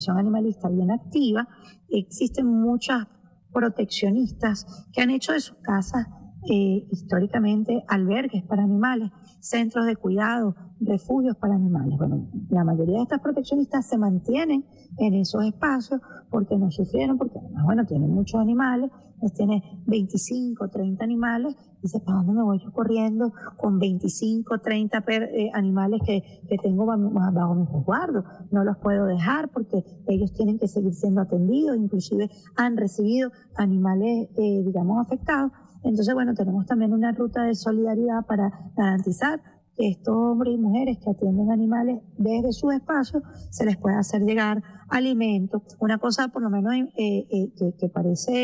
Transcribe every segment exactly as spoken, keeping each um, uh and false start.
animalista bien activa. Existen muchas proteccionistas que han hecho de sus casas eh, históricamente albergues para animales, centros de cuidado, refugios para animales. Bueno, la mayoría de estas proteccionistas se mantienen en esos espacios porque no sufrieron, porque además, bueno, tienen muchos animales, pues tiene veinticinco, treinta animales, dice, ¿para dónde me voy yo corriendo con veinticinco, treinta per, eh, animales que, que tengo bajo mi resguardo? No los puedo dejar porque ellos tienen que seguir siendo atendidos, inclusive han recibido animales, eh, digamos, afectados. Entonces, bueno, tenemos también una ruta de solidaridad para garantizar que estos hombres y mujeres que atienden animales desde sus espacios se les pueda hacer llegar alimentos. Una cosa, por lo menos, eh, eh, que, que parece...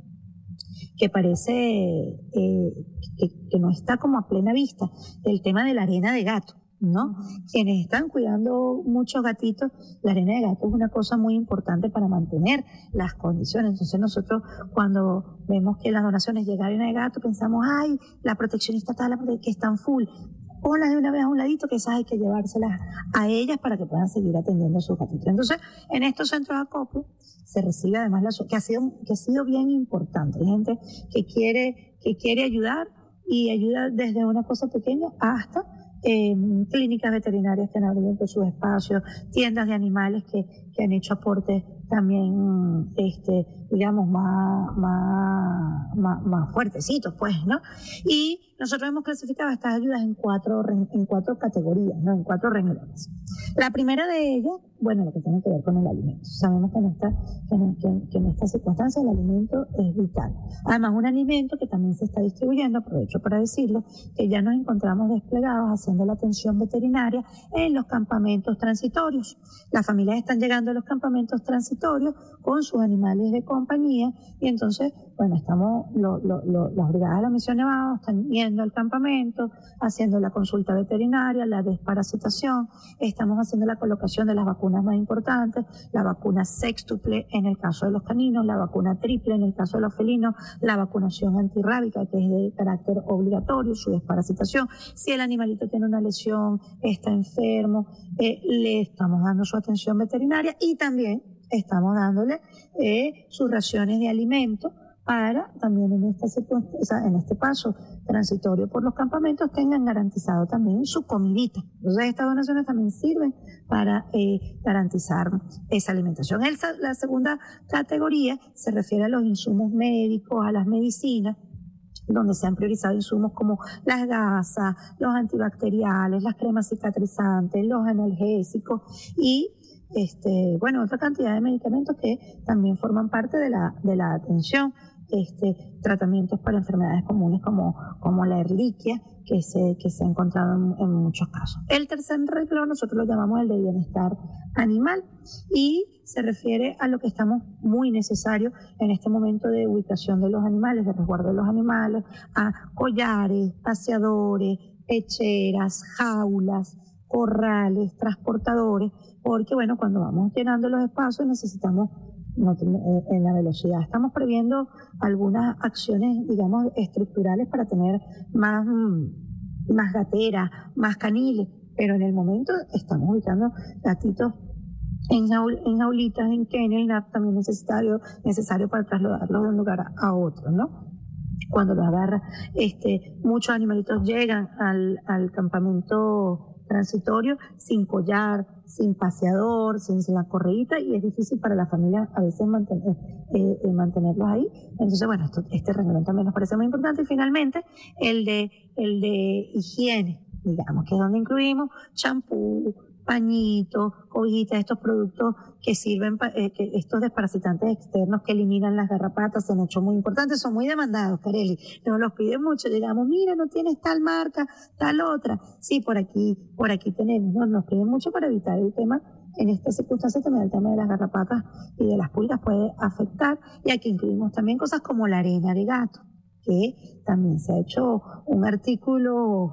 que parece eh, que, que no está como a plena vista, el tema de la arena de gato, ¿no? Quienes están cuidando muchos gatitos, la arena de gato es una cosa muy importante para mantener las condiciones. Entonces nosotros cuando vemos que las donaciones llegan a arena de gato, pensamos, ay, la proteccionista está, la prote- que están full. Ponlas de una vez a un ladito, que esas hay que llevárselas a ellas para que puedan seguir atendiendo a sus gatitos. Entonces, en estos centros de acopio se recibe además la que ha sido que ha sido bien importante. Hay gente que quiere que quiere ayudar y ayuda desde una cosa pequeña hasta eh, clínicas veterinarias que han abierto sus espacios, tiendas de animales que, que han hecho aportes también, este, digamos, más, más, más, más fuertecitos, pues, ¿no? Y nosotros hemos clasificado estas ayudas en cuatro, en cuatro categorías, ¿no? En cuatro renglones. La primera de ellas, bueno, lo que tiene que ver con el alimento. Sabemos que en esta, que en, que, que en esta circunstancia el alimento es vital. Además, un alimento que también se está distribuyendo, aprovecho para decirlo, que ya nos encontramos desplegados haciendo la atención veterinaria en los campamentos transitorios. Las familias están llegando a los campamentos transitorios con sus animales de compañía y entonces, bueno, estamos, lo, lo, lo, las brigadas de la Misión Nevado están yendo al campamento, haciendo la consulta veterinaria, la desparasitación, estamos haciendo la colocación de las vacunas más importantes, la vacuna sextuple en el caso de los caninos, la vacuna triple en el caso de los felinos, la vacunación antirrábica que es de carácter obligatorio, su desparasitación. Si el animalito tiene una lesión, está enfermo, eh, le estamos dando su atención veterinaria y también estamos dándole eh, sus raciones de alimento para también en esta circunstancia, en este paso transitorio por los campamentos tengan garantizado también su comidita. Entonces estas donaciones también sirven para eh, garantizar esa alimentación. El, la segunda categoría se refiere a los insumos médicos, a las medicinas, donde se han priorizado insumos como las gasas, los antibacteriales, las cremas cicatrizantes, los analgésicos y este, bueno, otra cantidad de medicamentos que también forman parte de la, de la atención. Este, tratamientos para enfermedades comunes como, como la erliquia, que se, que se ha encontrado en, en muchos casos. El tercer renglón nosotros lo llamamos el de bienestar animal y se refiere a lo que estamos muy necesario en este momento de ubicación de los animales, de resguardo de los animales, a collares, paseadores, pecheras, jaulas, corrales, transportadores, porque bueno, cuando vamos llenando los espacios necesitamos No, en la velocidad. Estamos previendo algunas acciones, digamos, estructurales para tener más, más gateras, más caniles, pero en el momento estamos ubicando gatitos en, jaul, en jaulitas, en kennel, también necesario, necesario para trasladarlos de un lugar a otro, ¿no? Cuando los agarra, este, muchos animalitos llegan al, al campamento transitorio sin collar, sin paseador, sin, sin la correíta y es difícil para la familia a veces mantener, eh, eh, mantenerlos ahí. Entonces, bueno, esto, este renglón también nos parece muy importante. Y finalmente, el de, el de higiene, digamos, que es donde incluimos champú, pañitos, cobijitas, estos productos que sirven, eh, que estos desparasitantes externos que eliminan las garrapatas, se han hecho muy importantes, son muy demandados, Carely, nos los piden mucho, digamos, mira, no tienes tal marca, tal otra, sí, por aquí, por aquí tenemos, ¿no? Nos piden mucho para evitar el tema, en esta circunstancia también el tema de las garrapatas y de las pulgas puede afectar, y aquí incluimos también cosas como la arena de gato, que también se ha hecho un artículo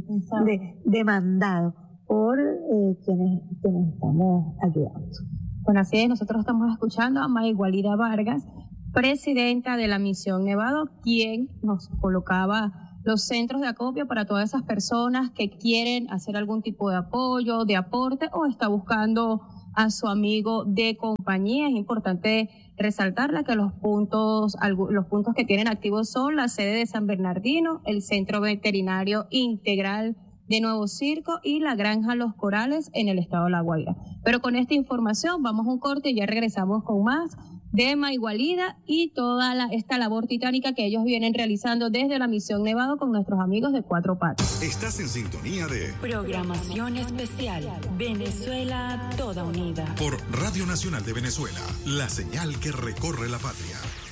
de, demandado por eh, quienes, quienes estamos ayudando. Bueno, así es, nosotros estamos escuchando a Maygualira Vargas, presidenta de la Misión Nevado, quien nos colocaba los centros de acopio para todas esas personas que quieren hacer algún tipo de apoyo, de aporte o está buscando a su amigo de compañía. Es importante resaltarla que los puntos, los puntos que tienen activos son la sede de San Bernardino, el Centro Veterinario Integral de Nuevo Circo y la Granja Los Corales en el estado de La Guaira. Pero con esta información vamos a un corte y ya regresamos con más de Maigualida y toda la, esta labor titánica que ellos vienen realizando desde la Misión Nevado con nuestros amigos de Cuatro Patas. Estás en sintonía de Programación Especial Venezuela Toda Unida por Radio Nacional de Venezuela, la señal que recorre la patria.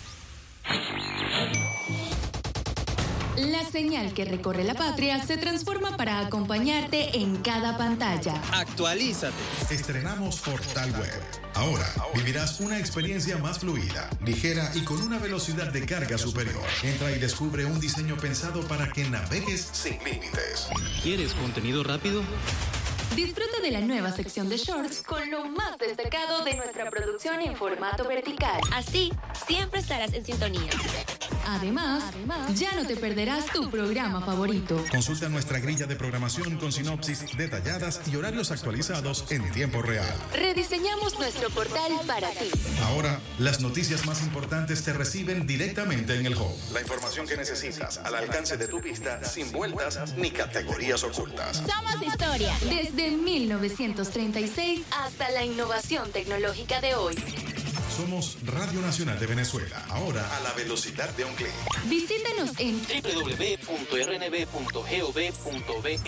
La señal que recorre la patria se transforma para acompañarte en cada pantalla. Actualízate. Estrenamos Portal Web. Ahora vivirás una experiencia más fluida, ligera y con una velocidad de carga superior. Entra y descubre un diseño pensado para que navegues sin límites. ¿Quieres contenido rápido? Disfruta de la nueva sección de shorts con lo más destacado de nuestra producción en formato vertical. Así, siempre estarás en sintonía. Además, Además, ya no te perderás tu programa favorito. Consulta nuestra grilla de programación con sinopsis detalladas y horarios actualizados en tiempo real. Rediseñamos nuestro portal para ti. Ahora, las noticias más importantes te reciben directamente en el hub. La información que necesitas al alcance de tu vista, sin vueltas ni categorías ocultas. Somos historia. Desde mil novecientos treinta y seis hasta la innovación tecnológica de hoy. Somos Radio Nacional de Venezuela, ahora a la velocidad de un clic. Visítanos en doble u doble u doble u punto r n b punto gov punto be.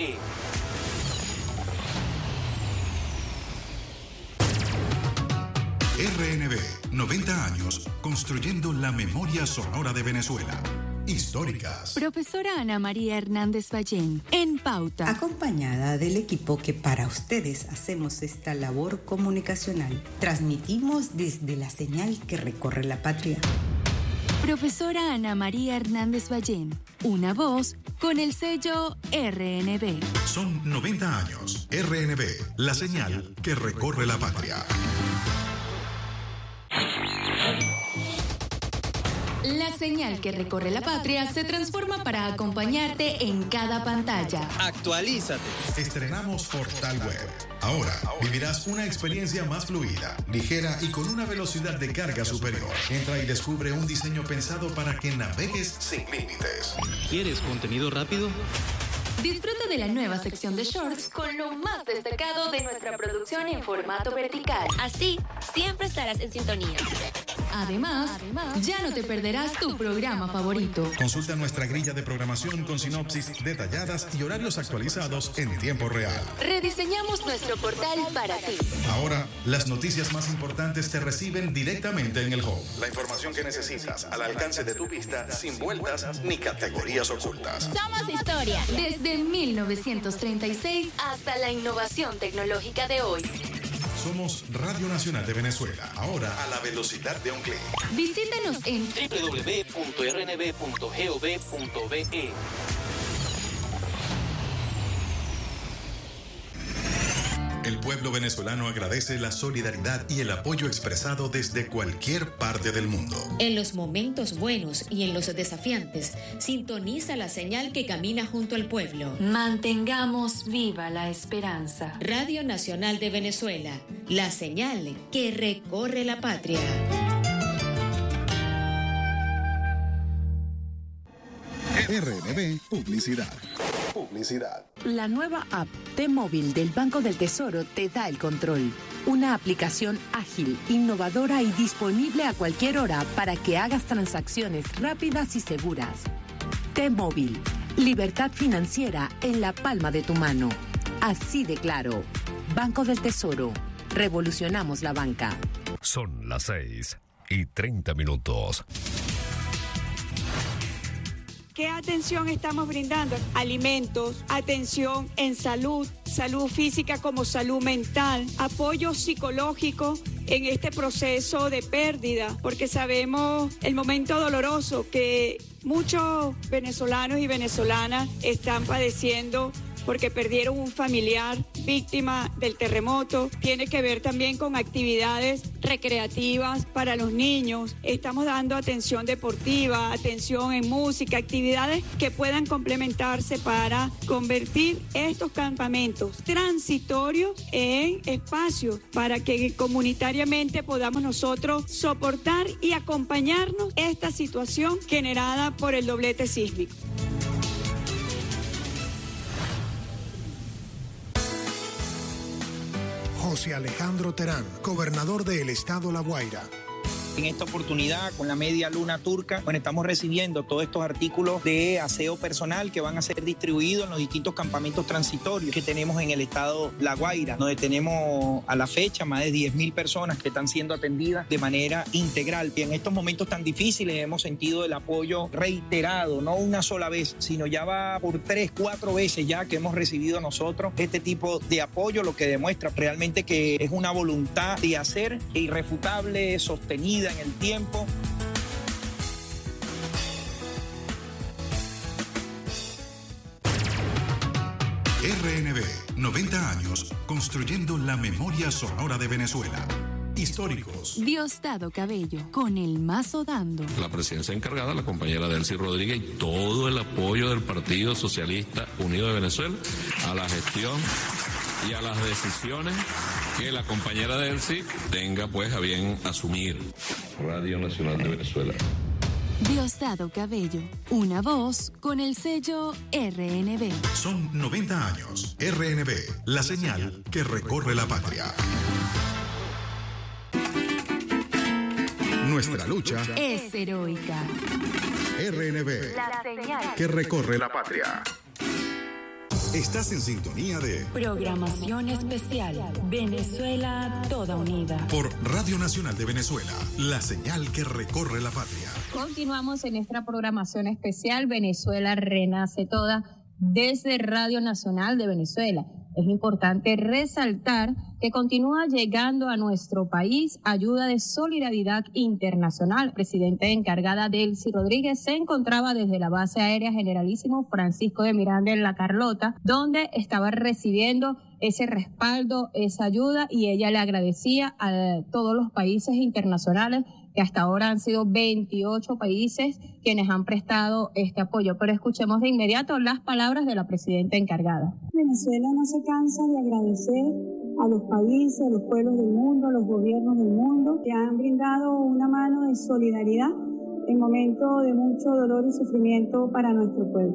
R N B, noventa años, construyendo la memoria sonora de Venezuela. Históricas. Profesora Ana María Hernández Ballén, en Pauta. Acompañada del equipo que para ustedes hacemos esta labor comunicacional. Transmitimos desde la señal que recorre la patria. Profesora Ana María Hernández Ballén, una voz con el sello R N B. Son noventa años. R N B, la señal que recorre la patria. La señal que recorre la patria se transforma para acompañarte en cada pantalla. Actualízate. Estrenamos Portal Web. Ahora vivirás una experiencia más fluida, ligera y con una velocidad de carga superior. Entra y descubre un diseño pensado para que navegues sin límites. ¿Quieres contenido rápido? Disfruta de la nueva sección de shorts con lo más destacado de nuestra producción en formato vertical. Así, siempre estarás en sintonía. Además, Además, ya no te perderás tu programa favorito. Consulta nuestra grilla de programación con sinopsis detalladas y horarios actualizados en tiempo real. Rediseñamos nuestro portal para ti. Ahora, las noticias más importantes te reciben directamente en el hub. La información que necesitas al alcance de tu vista, sin vueltas ni categorías ocultas. Somos historia. Desde mil novecientos treinta y seis hasta la innovación tecnológica de hoy. Somos Radio Nacional de Venezuela, ahora a la velocidad de un clic. Visítanos en doble u doble u doble u punto r n b punto gov punto be. El pueblo venezolano agradece la solidaridad y el apoyo expresado desde cualquier parte del mundo. En los momentos buenos y en los desafiantes, sintoniza la señal que camina junto al pueblo. Mantengamos viva la esperanza. Radio Nacional de Venezuela, la señal que recorre la patria. R N B Publicidad. Publicidad. La nueva app T-Móvil del Banco del Tesoro te da el control. Una aplicación ágil, innovadora y disponible a cualquier hora para que hagas transacciones rápidas y seguras. T-Móvil. Libertad financiera en la palma de tu mano. Así de claro. Banco del Tesoro. Revolucionamos la banca. Son las seis y treinta minutos. ¿Qué atención estamos brindando? Alimentos, atención en salud, salud física como salud mental, apoyo psicológico en este proceso de pérdida, porque sabemos el momento doloroso que muchos venezolanos y venezolanas están padeciendo porque perdieron un familiar víctimas del terremoto, tiene que ver también con actividades recreativas para los niños. Estamos dando atención deportiva, atención en música, actividades que puedan complementarse para convertir estos campamentos transitorios en espacios para que comunitariamente podamos nosotros soportar y acompañarnos esta situación generada por el doblete sísmico. José Alejandro Terán, gobernador del estado La Guaira. En esta oportunidad, con la media luna turca, bueno, estamos recibiendo todos estos artículos de aseo personal que van a ser distribuidos en los distintos campamentos transitorios que tenemos en el estado La Guaira, donde tenemos a la fecha más de diez mil personas que están siendo atendidas de manera integral. Y en estos momentos tan difíciles hemos sentido el apoyo reiterado, no una sola vez, sino ya va por tres, cuatro veces ya que hemos recibido nosotros este tipo de apoyo, lo que demuestra realmente que es una voluntad de hacer irrefutable, sostenida en el tiempo. R N B, noventa años construyendo la memoria sonora de Venezuela. Históricos. Diosdado Cabello, con el mazo dando. La presidencia encargada, la compañera Delcy Rodríguez, y todo el apoyo del Partido Socialista Unido de Venezuela a la gestión y a las decisiones que la compañera Delcy tenga pues a bien asumir. Radio Nacional de Venezuela. Diosdado Cabello, una voz con el sello R N B. Son noventa años. R N B, la señal que recorre la patria. Nuestra lucha es heroica. R N B, la señal que recorre la patria. Estás en sintonía de Programación Especial Venezuela Toda Unida por Radio Nacional de Venezuela, la señal que recorre la patria. Continuamos en nuestra programación especial Venezuela Renace Toda desde Radio Nacional de Venezuela. Es importante resaltar que continúa llegando a nuestro país ayuda de solidaridad internacional. La presidenta encargada Delcy Rodríguez se encontraba desde la base aérea Generalísimo Francisco de Miranda en La Carlota, donde estaba recibiendo ese respaldo, esa ayuda, y ella le agradecía a todos los países internacionales, que hasta ahora han sido veintiocho países quienes han prestado este apoyo. Pero escuchemos de inmediato las palabras de la presidenta encargada. Venezuela no se cansa de agradecer a los países, a los pueblos del mundo, a los gobiernos del mundo que han brindado una mano de solidaridad en momentos de mucho dolor y sufrimiento para nuestro pueblo.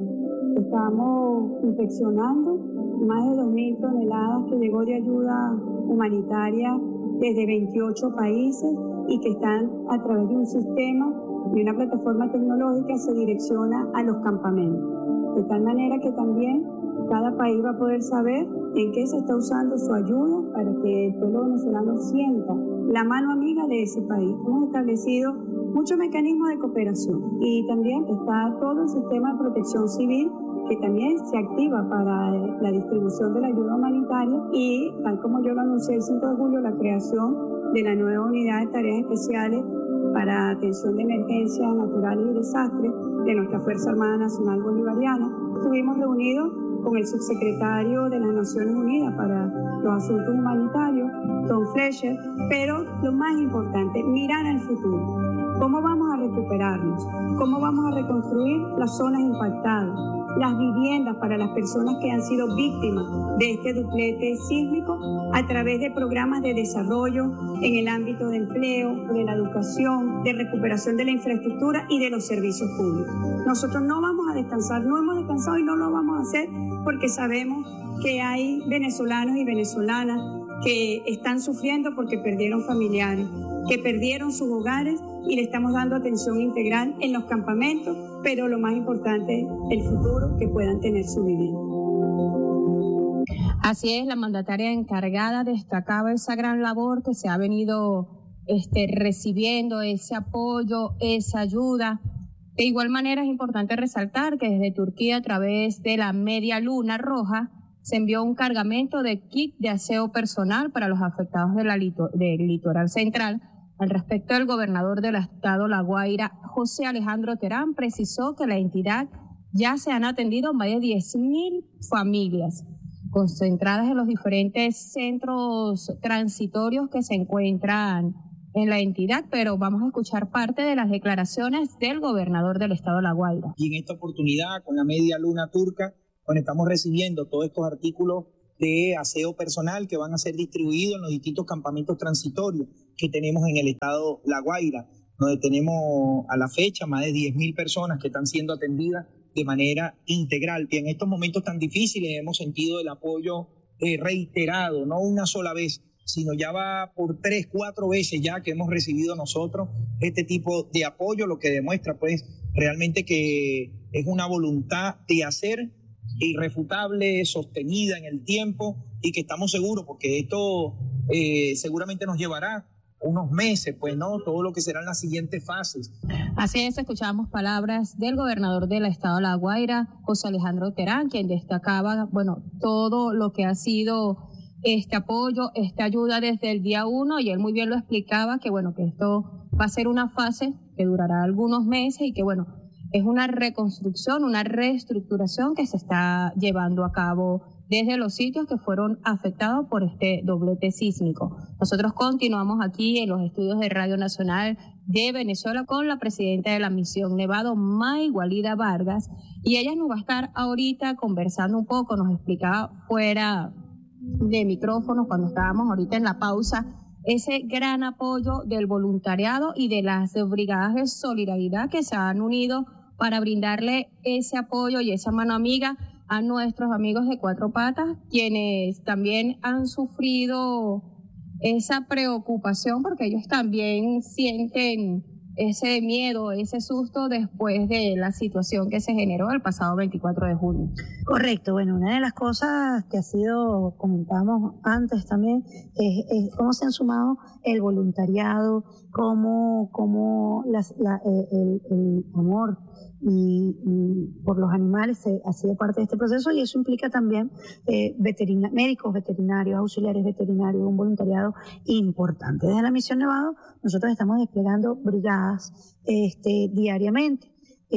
Estamos inspeccionando más de dos mil toneladas que llegó de ayuda humanitaria desde veintiocho países y que están a través de un sistema y una plataforma tecnológica se direcciona a los campamentos. De tal manera que también cada país va a poder saber en qué se está usando su ayuda para que el pueblo venezolano sienta la mano amiga de ese país. Hemos establecido muchos mecanismos de cooperación y también está todo el sistema de protección civil que también se activa para la distribución de la ayuda humanitaria y, tal como yo lo anuncié el cinco de julio, la creación de la nueva unidad de tareas especiales para atención de emergencias naturales y desastres de nuestra Fuerza Armada Nacional Bolivariana. Estuvimos reunidos con el subsecretario de las Naciones Unidas para los Asuntos Humanitarios, Tom Fletcher, pero lo más importante, mirar al futuro. ¿Cómo vamos a recuperarnos? ¿Cómo vamos a reconstruir las zonas impactadas? Las viviendas para las personas que han sido víctimas de este duplete sísmico a través de programas de desarrollo en el ámbito de empleo, de la educación, de recuperación de la infraestructura y de los servicios públicos. Nosotros no vamos a descansar, no hemos descansado y no lo vamos a hacer porque sabemos que hay venezolanos y venezolanas que están sufriendo porque perdieron familiares, que perdieron sus hogares y le estamos dando atención integral en los campamentos, pero lo más importante, el futuro, que puedan tener su vivienda. Así es, la mandataria encargada destacaba esa gran labor que se ha venido este, recibiendo, ese apoyo, esa ayuda. De igual manera es importante resaltar que desde Turquía, a través de la Media Luna Roja, se envió un cargamento de kit de aseo personal para los afectados de la lito- del litoral central. Al respecto, el gobernador del estado La Guaira, José Alejandro Terán, precisó que la entidad ya se han atendido más de diez mil familias concentradas en los diferentes centros transitorios que se encuentran en la entidad, pero vamos a escuchar parte de las declaraciones del gobernador del estado de La Guaira. Y en esta oportunidad, con la media luna turca, bueno, estamos recibiendo todos estos artículos de aseo personal que van a ser distribuidos en los distintos campamentos transitorios que tenemos en el estado La Guaira, donde tenemos a la fecha más de diez mil personas que están siendo atendidas de manera integral. Y en estos momentos tan difíciles hemos sentido el apoyo eh, reiterado, no una sola vez, sino ya va por tres, cuatro veces ya que hemos recibido nosotros este tipo de apoyo, lo que demuestra pues realmente que es una voluntad de hacer irrefutable, sostenida en el tiempo y que estamos seguros porque esto eh, seguramente nos llevará unos meses, pues no, todo lo que serán las siguientes fases. Así es, escuchamos palabras del gobernador del estado de La Guaira, José Alejandro Terán, quien destacaba, bueno, todo lo que ha sido este apoyo, esta ayuda desde el día uno, y él muy bien lo explicaba, que bueno, que esto va a ser una fase que durará algunos meses y que bueno, es una reconstrucción, una reestructuración que se está llevando a cabo desde los sitios que fueron afectados por este doblete sísmico. Nosotros continuamos aquí en los estudios de Radio Nacional de Venezuela con la presidenta de la Misión Nevado, Maygualida Vargas, y ella nos va a estar ahorita conversando un poco, nos explicaba fuera de micrófonos cuando estábamos ahorita en la pausa, ese gran apoyo del voluntariado y de las brigadas de solidaridad que se han unido para brindarle ese apoyo y esa mano amiga a nuestros amigos de Cuatro Patas, quienes también han sufrido esa preocupación porque ellos también sienten ese miedo, ese susto después de la situación que se generó el pasado veinticuatro de junio. Correcto, bueno, una de las cosas que ha sido, comentábamos antes también, es, es cómo se han sumado el voluntariado, cómo, cómo las, la, el, el amor y, y por los animales se, ha sido parte de este proceso, y eso implica también eh, veterina, médicos veterinarios, auxiliares veterinarios, un voluntariado importante. Desde la Misión Nevado nosotros estamos desplegando brigadas este, diariamente.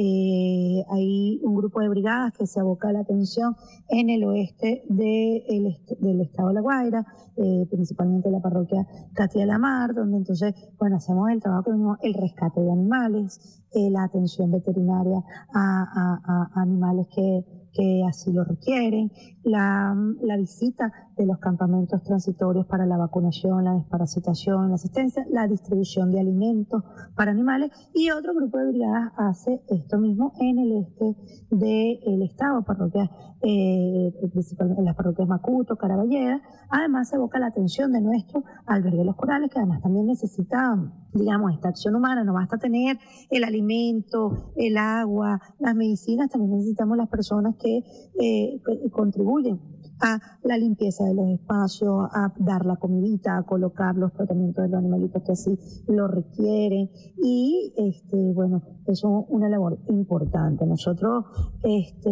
Eh, hay un grupo de brigadas que se aboca a la atención en el oeste de el est del estado de La Guaira, eh, principalmente la parroquia Castilla de la Mar, donde entonces, bueno, hacemos el trabajo que vimos, el rescate de animales, eh, la atención veterinaria a, a, a animales que, que así lo requieren, la, la visita de los campamentos transitorios para la vacunación, la desparasitación, la asistencia, la distribución de alimentos para animales, y otro grupo de brigadas hace esto mismo en el este del estado, parroquias, eh, principalmente en las parroquias Macuto, Caraballeda. Además se evoca la atención de nuestro albergue Los Corales, que además también necesita, digamos, esta acción humana. No basta tener el alimento, el agua, las medicinas, también necesitamos las personas que, eh, que contribuyen a la limpieza de los espacios, a dar la comidita, a colocar los tratamientos de los animalitos que así lo requieren, y este bueno, eso es una labor importante. Nosotros este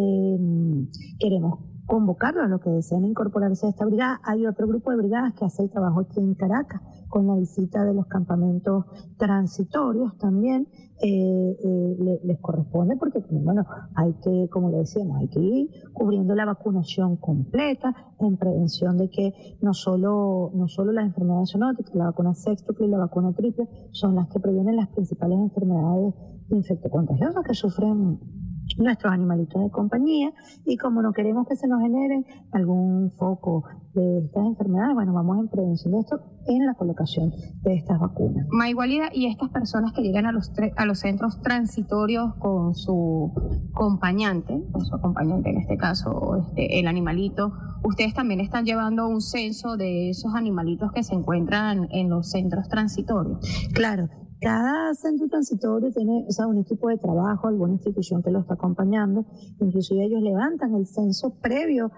queremos convocarlos a los que desean incorporarse a esta brigada. Hay otro grupo de brigadas que hace el trabajo aquí en Caracas, con la visita de los campamentos transitorios también. Eh, eh, le, les corresponde porque, bueno, hay que, como le decíamos, hay que ir cubriendo la vacunación completa en prevención de que no solo, no solo las enfermedades zoonóticas, la vacuna sextuple y la vacuna triple son las que previenen las principales enfermedades infectocontagiosas que sufren nuestros animalitos de compañía, y como no queremos que se nos genere algún foco de estas enfermedades, bueno, vamos en prevención de esto en la colocación de estas vacunas. Maygualida, y estas personas que llegan a los a los centros transitorios con su acompañante, con su acompañante en este caso, este, el animalito, ustedes también están llevando un censo de esos animalitos que se encuentran en los centros transitorios. Claro. Cada centro transitorio tiene, o sea, un equipo de trabajo, alguna institución que lo está acompañando, inclusive ellos levantan el censo previo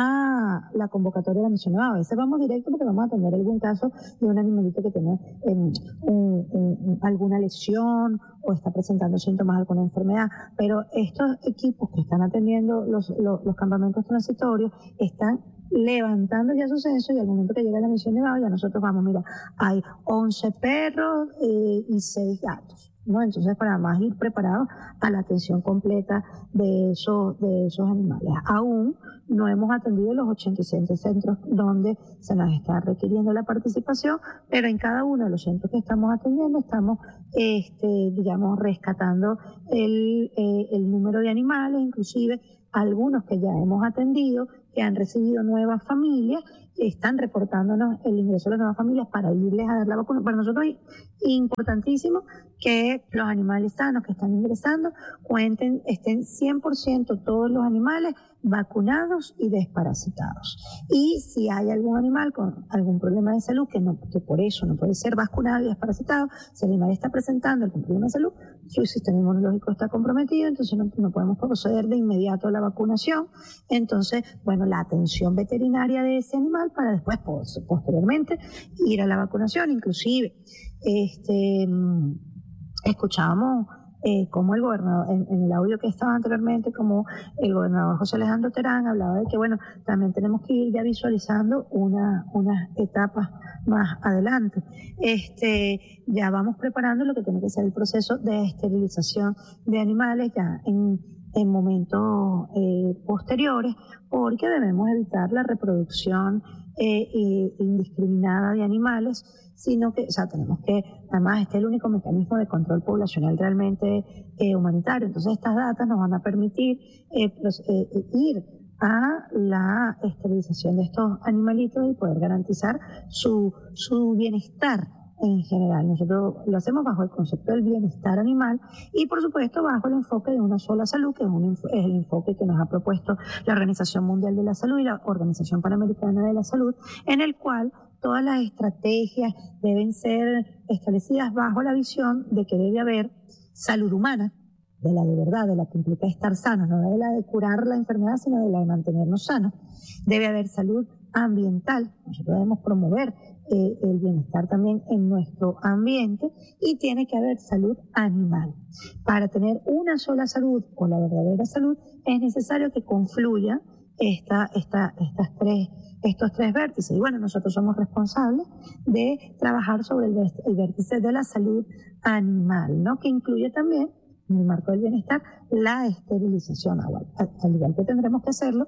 a la convocatoria de la Misión Nevado. A veces vamos directo porque vamos a tener algún caso de un animalito que tiene eh, un, un, un, alguna lesión o está presentando síntomas de alguna enfermedad, pero estos equipos que están atendiendo los, los, los campamentos transitorios están levantando ya su censo, y al momento que llega la Misión Nevado ya nosotros vamos, mira, hay once perros eh, y seis gatos. ¿no? Entonces, para más ir preparados a la atención completa de esos, de esos animales. Aún no hemos atendido los ochenta y siete centros donde se nos está requiriendo la participación, pero en cada uno de los centros que estamos atendiendo estamos, este, digamos, rescatando el, eh, el número de animales, inclusive algunos que ya hemos atendido, que han recibido nuevas familias, están reportándonos el ingreso de las nuevas familias para irles a dar la vacuna. Para nosotros es importantísimo que los animales sanos que están ingresando cuenten, estén cien por ciento todos los animales vacunados y desparasitados. Y si hay algún animal con algún problema de salud que, no, que por eso no puede ser vacunado y desparasitado, si el animal está presentando algún problema de salud, su sistema inmunológico está comprometido, entonces no, no podemos proceder de inmediato a la vacunación. Entonces, bueno, la atención veterinaria de ese animal para después, posteriormente, ir a la vacunación. Inclusive, este, escuchábamos Eh, como el gobernador, en, en el audio que estaba anteriormente, como el gobernador José Alejandro Terán hablaba de que, bueno, también tenemos que ir ya visualizando una, unas etapas más adelante. Este, ya vamos preparando lo que tiene que ser el proceso de esterilización de animales ya en, en momentos eh, posteriores, porque debemos evitar la reproducción eh, eh, indiscriminada de animales, sino que, o sea, tenemos que, además, este es el único mecanismo de control poblacional realmente eh, humanitario. Entonces, estas datas nos van a permitir eh, pues, eh, ir a la esterilización de estos animalitos y poder garantizar su, su bienestar en general. Nosotros lo hacemos bajo el concepto del bienestar animal y, por supuesto, bajo el enfoque de una sola salud, que es, un, es el enfoque que nos ha propuesto la Organización Mundial de la Salud y la Organización Panamericana de la Salud, en el cual todas las estrategias deben ser establecidas bajo la visión de que debe haber salud humana, de la de verdad, de la que implica estar sanos, no de la de curar la enfermedad, sino de la de mantenernos sanos. Debe haber salud ambiental, nosotros debemos promover eh, el bienestar también en nuestro ambiente, y tiene que haber salud animal. Para tener una sola salud o la verdadera salud es necesario que confluya esta, esta, estas tres estos tres vértices. Y bueno, nosotros somos responsables de trabajar sobre el, el vértice de la salud animal, ¿no? Que incluye también, en el marco del bienestar, la esterilización, al, al igual que tendremos que hacerlo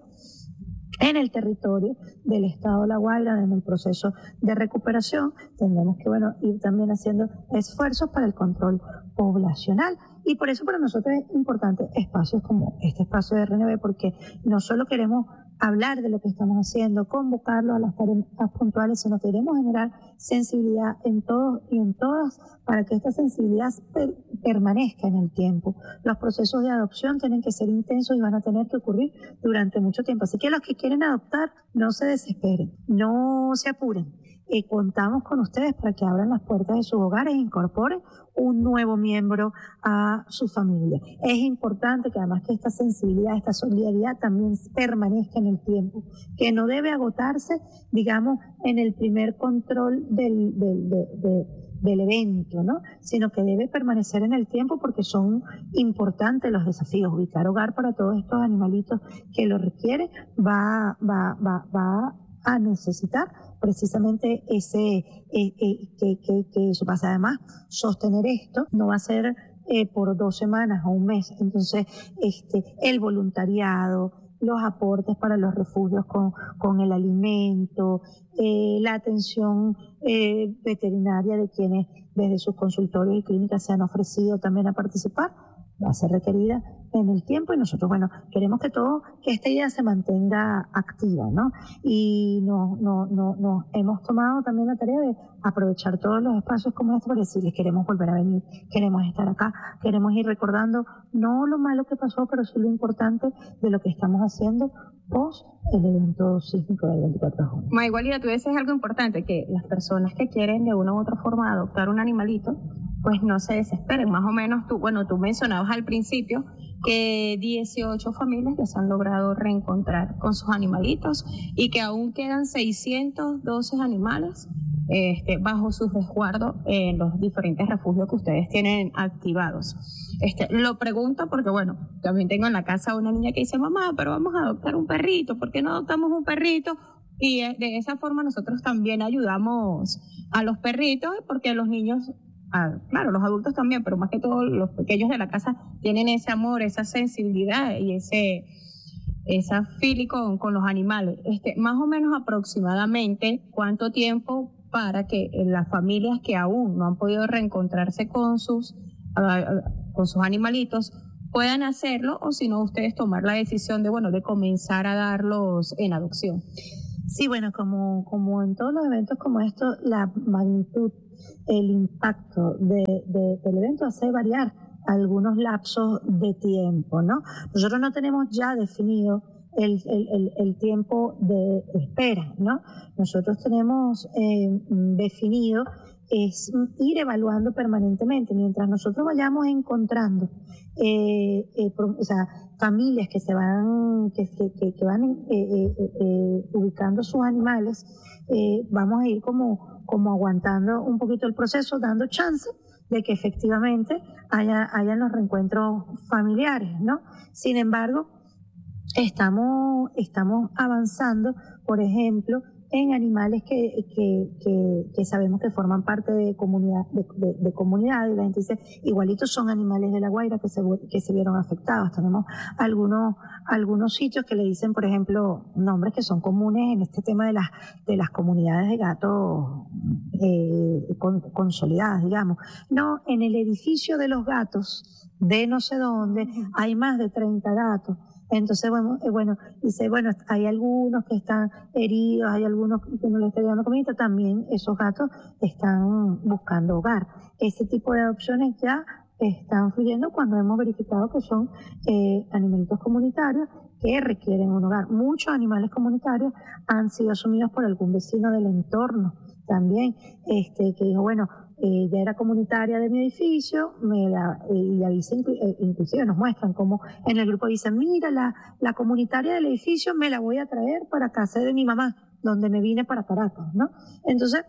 en el territorio del estado de La Guaira, en el proceso de recuperación. Tendremos que, bueno, ir también haciendo esfuerzos para el control poblacional. Y por eso para nosotros es importante espacios como este espacio de R N B, porque no solo queremos hablar de lo que estamos haciendo, convocarlo a las tareas puntuales, sino que queremos generar sensibilidad en todos y en todas para que esta sensibilidad per permanezca en el tiempo. Los procesos de adopción tienen que ser intensos y van a tener que ocurrir durante mucho tiempo. Así que los que quieren adoptar, no se desesperen, no se apuren. Eh, contamos con ustedes para que abran las puertas de sus hogares e incorporen un nuevo miembro a su familia. Es importante que además que esta sensibilidad, esta solidaridad también permanezca en el tiempo, que no debe agotarse, digamos, en el primer control del, del, de, de, del evento, ¿no? Sino que debe permanecer en el tiempo, porque son importantes los desafíos. Ubicar hogar para todos estos animalitos que lo requieren va, va, va, va a necesitar precisamente ese eh, eh, que, que, que eso pasa. Además, sostener esto no va a ser eh, por dos semanas o un mes. Entonces, este, el voluntariado, los aportes para los refugios con, con el alimento, eh, la atención eh, veterinaria de quienes desde sus consultorios y clínicas se han ofrecido también a participar, va a ser requerida en el tiempo, y nosotros, bueno, queremos que todo, que esta idea se mantenga activa, ¿no? Y no, no, no, no, hemos tomado también la tarea de aprovechar todos los espacios como este para decirles: queremos volver a venir, queremos estar acá, queremos ir recordando no lo malo que pasó, pero sí lo importante de lo que estamos haciendo post el evento sísmico del veinticuatro de junio. Maigualida, tú dices algo importante, que las personas que quieren de una u otra forma adoptar un animalito, pues no se desesperen. Más o menos tú, bueno, tú mencionabas al principio que dieciocho familias ya se han logrado reencontrar con sus animalitos y que aún quedan seiscientos doce animales este, bajo su resguardo en los diferentes refugios que ustedes tienen activados. Este, lo pregunto porque, bueno, también tengo en la casa una niña que dice: mamá, pero vamos a adoptar un perrito, ¿por qué no adoptamos un perrito? Y de esa forma nosotros también ayudamos a los perritos, porque los niños a, claro, los adultos también, pero más que todo los pequeños de la casa tienen ese amor, esa sensibilidad y ese esa fili con, con los animales. Este, más o menos aproximadamente, ¿cuánto tiempo para que las familias que aún no han podido reencontrarse con sus, uh, con sus animalitos puedan hacerlo, o si no, ustedes tomar la decisión de, bueno, de comenzar a darlos en adopción? Sí, bueno, como, como en todos los eventos como estos, la magnitud, el impacto de, de, del evento hace variar algunos lapsos de tiempo, ¿no? Nosotros no tenemos ya definido el, el, el, el tiempo de espera, ¿no? Nosotros tenemos eh, definido es ir evaluando permanentemente, mientras nosotros vayamos encontrando eh, eh, o sea, familias que se van que, que, que van eh, eh, eh, ubicando sus animales, eh, vamos a ir como, como aguantando un poquito el proceso, dando chance de que efectivamente haya, hayan los reencuentros familiares, ¿no? Sin embargo, estamos, estamos avanzando, por ejemplo, en animales que, que, que, que sabemos que forman parte de comunidad, de, de, de comunidad, y la gente dice, igualitos son animales de La Guaira que se, que se vieron afectados. Tenemos algunos, algunos sitios que le dicen, por ejemplo, nombres que son comunes en este tema de las, de las comunidades de gatos eh, con, consolidadas, digamos. No, en el edificio de los gatos de no sé dónde hay más de treinta gatos. Entonces, bueno, eh, bueno, dice, bueno, hay algunos que están heridos, hay algunos que no les están dando comida, también esos gatos están buscando hogar. Ese tipo de adopciones ya están fluyendo cuando hemos verificado que son eh, animalitos comunitarios que requieren un hogar. Muchos animales comunitarios han sido asumidos por algún vecino del entorno también, este, que dijo, bueno, Eh, ya era comunitaria de mi edificio, me la, eh, y avisa, eh, inclusive nos muestran como en el grupo dicen, mira, la, la comunitaria del edificio me la voy a traer para casa de mi mamá, donde me vine para Caracas, ¿no? Entonces,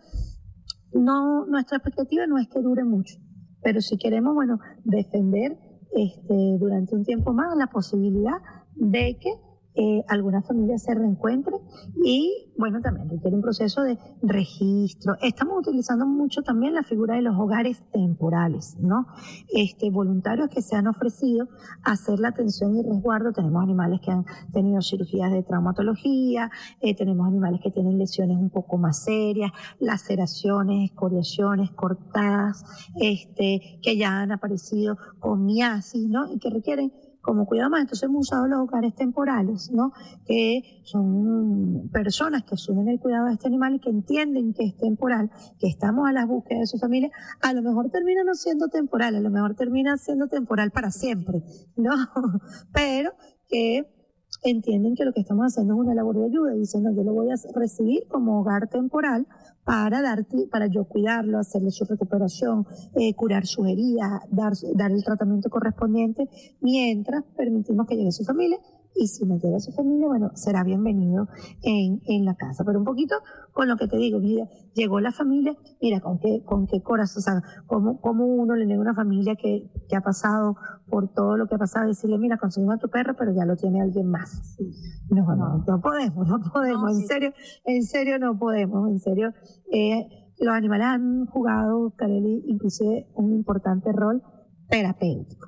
no, nuestra expectativa no es que dure mucho, pero si queremos, bueno, defender este, durante un tiempo más la posibilidad de que Eh, algunas familias se reencuentren y, bueno, también requiere un proceso de registro. Estamos utilizando mucho también la figura de los hogares temporales, ¿no? Este, voluntarios que se han ofrecido a hacer la atención y resguardo. Tenemos animales que han tenido cirugías de traumatología, eh, tenemos animales que tienen lesiones un poco más serias, laceraciones, escoriaciones, cortadas, este, que ya han aparecido con miasis, ¿no? Y que requieren como cuidado más. Entonces hemos usado los hogares temporales, ¿no? Que son personas que asumen el cuidado de este animal y que entienden que es temporal, que estamos a las búsquedas de su familia. A lo mejor termina no siendo temporal, a lo mejor termina siendo temporal para siempre, ¿no? Pero que entienden que lo que estamos haciendo es una labor de ayuda, diciendo yo lo voy a recibir como hogar temporal para darte, para yo cuidarlo, hacerle su recuperación, eh, curar sus heridas, dar, dar el tratamiento correspondiente, mientras permitimos que llegue su familia. Y si no llega a su familia, bueno, será bienvenido en, en la casa. Pero un poquito con lo que te digo, mira, llegó la familia, mira, con qué, con qué corazón, o sea, cómo, cómo uno le niega a una familia que, que ha pasado por todo lo que ha pasado, decirle, mira, conseguimos a tu perro, pero ya lo tiene alguien más. No, no, no podemos, no podemos, no, en sí. serio, en serio no podemos, en serio. Eh, los animales han jugado, Kareli, inclusive un importante rol terapéutico.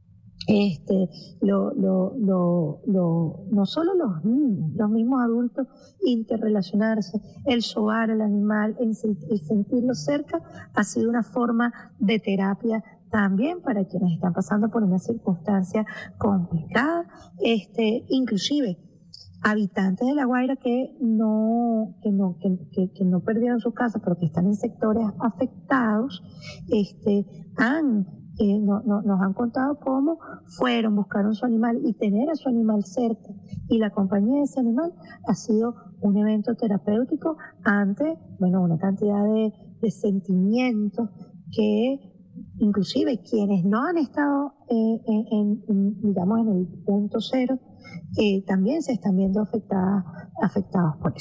Este, lo, lo, lo, lo, no solo los niños, los mismos adultos, interrelacionarse, el sobar al animal, el, el sentirlo cerca, ha sido una forma de terapia también para quienes están pasando por una circunstancia complicada, este, inclusive habitantes de La Guaira que no, que no, que, que, que no perdieron sus casas, pero que están en sectores afectados, este, han Eh, no, no, nos han contado cómo fueron, buscaron su animal y tener a su animal cerca y la compañía de ese animal ha sido un evento terapéutico ante, bueno, una cantidad de, de sentimientos que inclusive quienes no han estado eh, en, en, digamos, en el punto cero eh, también se están viendo afectadas, afectados por eso.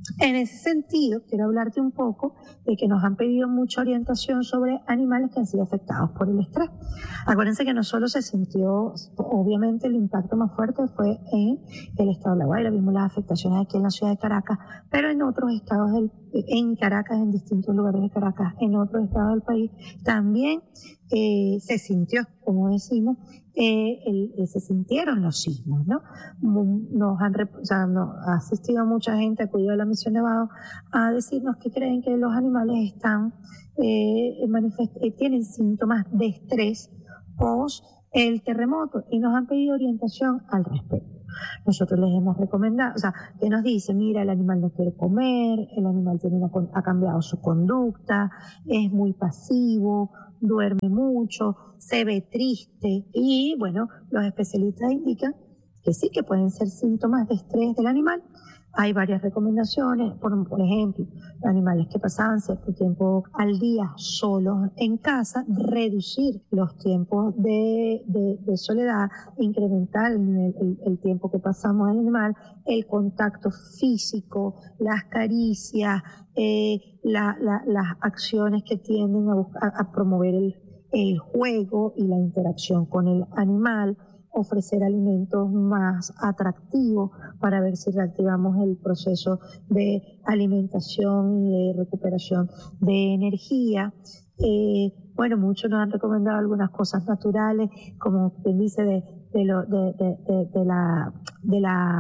En ese sentido, quiero hablarte un poco de que nos han pedido mucha orientación sobre animales que han sido afectados por el estrés. Acuérdense que no solo se sintió, obviamente el impacto más fuerte fue en el estado de La Guaira, vimos las afectaciones aquí en la ciudad de Caracas, pero en otros estados, del, en Caracas, en distintos lugares de Caracas, en otros estados del país, también eh, se sintió, como decimos, Eh, el, el, se sintieron los sismos, ¿no? Nos han, o sea, nos ha asistido mucha gente, acudió a la Misión Nevado a decirnos que creen que los animales están, eh, manifest- eh, tienen síntomas de estrés post el terremoto y nos han pedido orientación al respecto. Nosotros les hemos recomendado, o sea, que nos dice, mira, el animal no quiere comer, el animal tiene una, ha cambiado su conducta, es muy pasivo, duerme mucho, se ve triste y, bueno, los especialistas indican que sí, que pueden ser síntomas de estrés del animal. Hay varias recomendaciones, por, por ejemplo, animales que pasaban cierto tiempo al día solos en casa, reducir los tiempos de, de, de soledad, incrementar el, el, el tiempo que pasamos al animal, el contacto físico, las caricias, eh, la, la, las acciones que tienden a, buscar, a promover el, el juego y la interacción con el animal, ofrecer alimentos más atractivos para ver si reactivamos el proceso de alimentación y de recuperación de energía. Eh, bueno, muchos nos han recomendado algunas cosas naturales, como quien dice, de, de, lo, de, de, de, de la, de la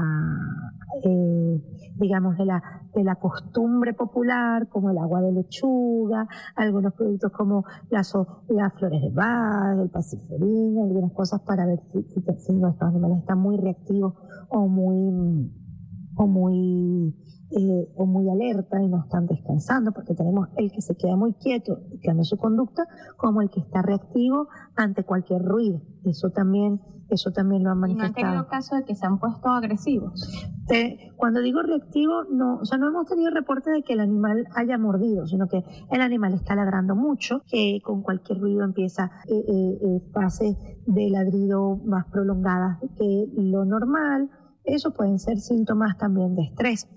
eh, digamos, de la, de la costumbre popular, como el agua de lechuga, algunos productos como las, las flores de Bach, el pasiferín, algunas cosas para ver si, si, si nuestros animales están muy reactivos o muy, o muy, eh, o muy alerta y no están descansando, porque tenemos el que se queda muy quieto y cambia su conducta, como el que está reactivo ante cualquier ruido. Eso también Eso también lo han manifestado. ¿Y no han tenido caso de que se han puesto agresivos? Eh, cuando digo reactivo, no, o sea, no hemos tenido reporte de que el animal haya mordido, sino que el animal está ladrando mucho, que con cualquier ruido empieza eh, eh, fases de ladrido más prolongadas que lo normal. Eso pueden ser síntomas también de estrés.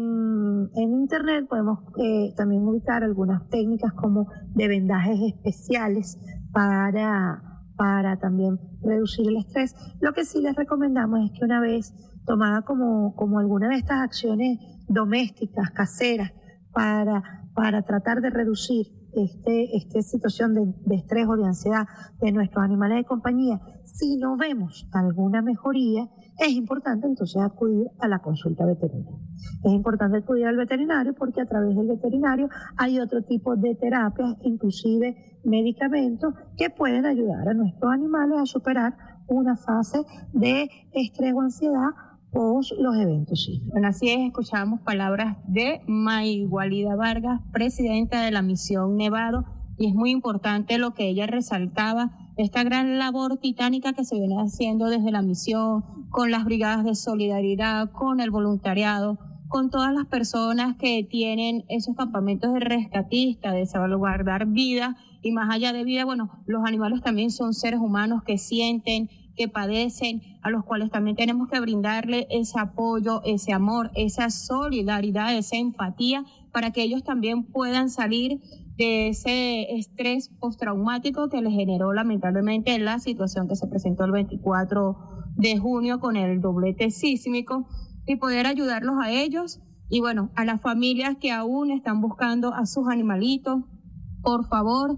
En, en internet podemos eh, también ubicar algunas técnicas como de vendajes especiales para... para también reducir el estrés. Lo que sí les recomendamos es que una vez tomada como, como alguna de estas acciones domésticas, caseras, para, para tratar de reducir este, esta situación de, de estrés o de ansiedad de nuestros animales de compañía, si no vemos alguna mejoría, es importante entonces acudir a la consulta veterinaria. Es importante acudir al veterinario porque a través del veterinario hay otro tipo de terapias, inclusive medicamentos, que pueden ayudar a nuestros animales a superar una fase de estrés o ansiedad post los eventos. Bueno, así es, escuchamos palabras de Mayigualida Vargas, presidenta de la Misión Nevado, y es muy importante lo que ella resaltaba, esta gran labor titánica que se viene haciendo desde la misión, con las brigadas de solidaridad, con el voluntariado, con todas las personas que tienen esos campamentos de rescatistas, de salvaguardar vida, y más allá de vida, bueno, los animales también son seres humanos que sienten, que padecen, a los cuales también tenemos que brindarle ese apoyo, ese amor, esa solidaridad, esa empatía, para que ellos también puedan salir de ese estrés postraumático que les generó lamentablemente la situación que se presentó el veinticuatro de junio con el doblete sísmico, y poder ayudarlos a ellos y bueno, a las familias que aún están buscando a sus animalitos. Por favor,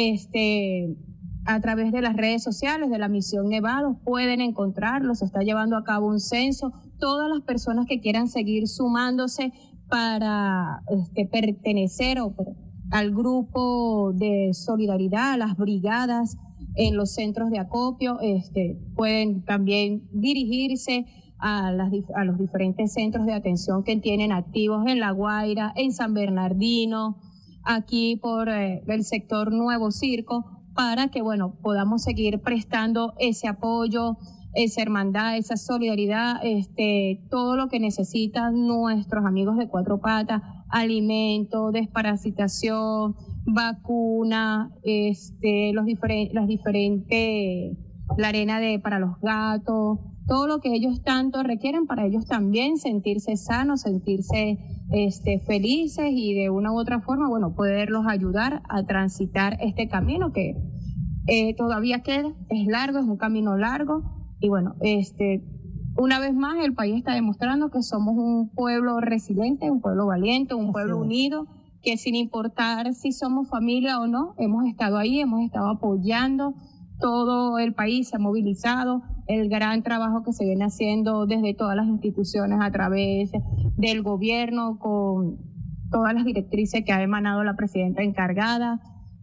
este a través de las redes sociales de la Misión Nevado pueden encontrarlos, se está llevando a cabo un censo, todas las personas que quieran seguir sumándose para este, pertenecer o per, al grupo de solidaridad, a las brigadas en los centros de acopio, este, pueden también dirigirse a, las, a los diferentes centros de atención que tienen activos en La Guaira, en San Bernardino, aquí por eh, el sector Nuevo Circo, para que, bueno, podamos seguir prestando ese apoyo, esa hermandad, esa solidaridad, este, todo lo que necesitan nuestros amigos de Cuatro Patas, alimento, desparasitación, vacuna, este, los diferentes, las diferentes la arena de para los gatos, todo lo que ellos tanto requieren para ellos también sentirse sanos, sentirse este, felices y de una u otra forma, bueno, poderlos ayudar a transitar este camino que eh, todavía queda, es largo, es un camino largo y bueno, este, una vez más el país está demostrando que somos un pueblo resiliente, un pueblo valiente, un pueblo unido, que sin importar si somos familia o no, hemos estado ahí, hemos estado apoyando. Todo el país se ha movilizado, el gran trabajo que se viene haciendo desde todas las instituciones a través del gobierno, con todas las directrices que ha emanado la presidenta encargada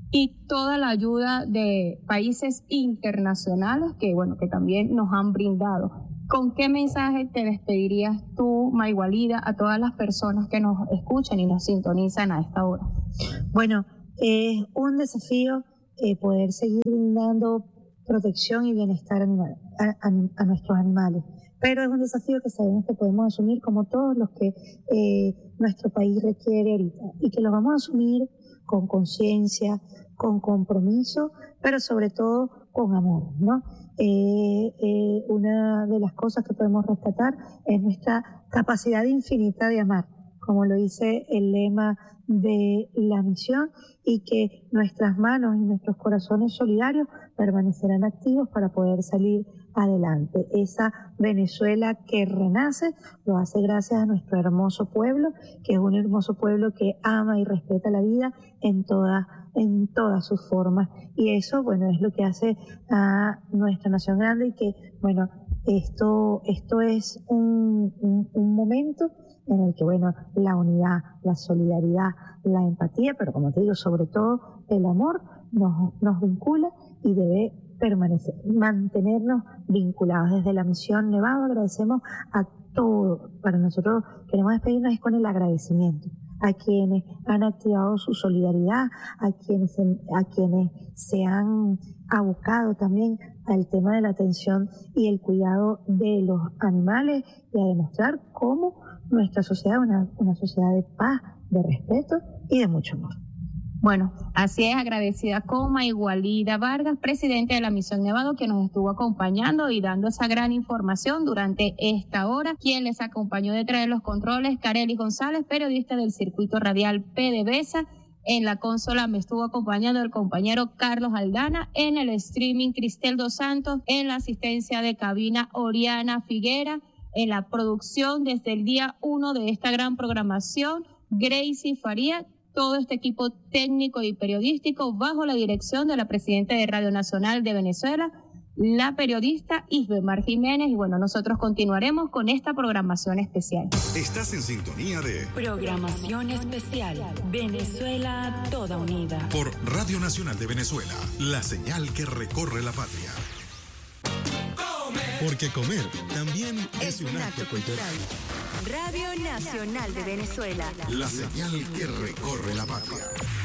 y toda la ayuda de países internacionales que, bueno, que también nos han brindado. ¿Con qué mensaje te despedirías tú, Maygualida, a todas las personas que nos escuchan y nos sintonizan a esta hora? Bueno, es eh, un desafío Eh, poder seguir brindando protección y bienestar animal, a, a, a nuestros animales. Pero es un desafío que sabemos que podemos asumir como todos los que eh, nuestro país requiere ahorita y que lo vamos a asumir con conciencia, con compromiso, pero sobre todo con amor, ¿no? Eh, eh, una de las cosas que podemos rescatar es nuestra capacidad infinita de amar, como lo dice el lema de la misión, y que nuestras manos y nuestros corazones solidarios permanecerán activos para poder salir adelante. Esa Venezuela que renace lo hace gracias a nuestro hermoso pueblo, que es un hermoso pueblo que ama y respeta la vida en todas en todas sus formas. Y eso, bueno, es lo que hace a nuestra nación grande y que, bueno, esto, esto es un, un, un momento en el que, bueno, la unidad, la solidaridad, la empatía, pero como te digo, sobre todo el amor nos, nos vincula y debe permanecer, mantenernos vinculados. Desde la misión Nevado agradecemos a todos. Para nosotros queremos despedirnos con el agradecimiento a quienes han activado su solidaridad, a quienes, a quienes se han abocado también al tema de la atención y el cuidado de los animales y a demostrar cómo nuestra sociedad es una, una sociedad de paz, de respeto y de mucho amor. Bueno, así es, agradecida con Maygualida Vargas, presidente de la Misión Nevado, que nos estuvo acompañando y dando esa gran información durante esta hora. Quien les acompañó detrás de los controles, Kareli González, periodista del Circuito Radial PDVSA. En la consola me estuvo acompañando el compañero Carlos Aldana, en el streaming Cristel Dos Santos, en la asistencia de cabina Oriana Figuera, en la producción desde el día uno de esta gran programación, Gracie Faría, todo este equipo técnico y periodístico bajo la dirección de la presidenta de Radio Nacional de Venezuela, la periodista Isbemar Jiménez. Y bueno, nosotros continuaremos con esta programación especial. Estás en sintonía de Programación Especial Venezuela Toda Unida por Radio Nacional de Venezuela, la señal que recorre la patria. Porque comer también es, es un acto cultural. Radio Nacional de Venezuela, la señal que recorre la patria.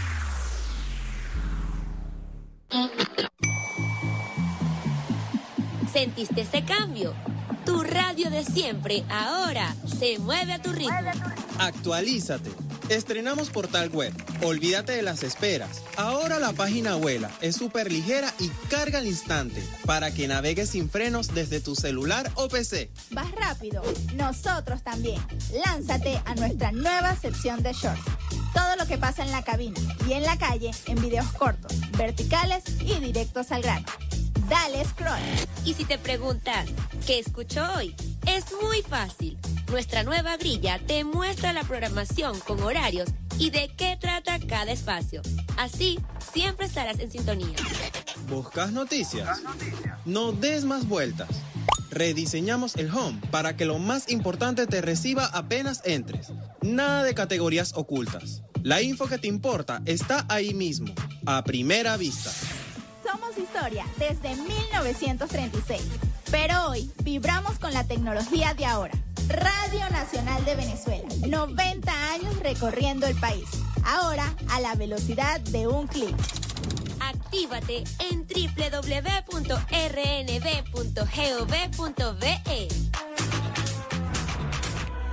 ¿Sentiste ese cambio? Tu radio de siempre ahora se mueve a tu ritmo. Actualízate. Estrenamos portal web. Olvídate de las esperas. Ahora la página vuela, es súper ligera y carga al instante para que navegues sin frenos desde tu celular o P C. ¿Vas rápido? Nosotros también. Lánzate a nuestra nueva sección de shorts. Todo lo que pasa en la cabina y en la calle en videos cortos, verticales y directos al grano. Dale scroll. Y si te preguntas, ¿qué escucho hoy? Es muy fácil. Nuestra nueva grilla te muestra la programación con horarios y de qué trata cada espacio. Así, siempre estarás en sintonía. ¿Buscas noticias? No des más vueltas. Rediseñamos el home para que lo más importante te reciba apenas entres. Nada de categorías ocultas. La info que te importa está ahí mismo, a primera vista. Somos historia desde mil novecientos treinta y seis, pero hoy vibramos con la tecnología de ahora. Radio Nacional de Venezuela, noventa años recorriendo el país, ahora a la velocidad de un clic. Actívate en doble u doble u doble u punto r n v punto gov punto v e.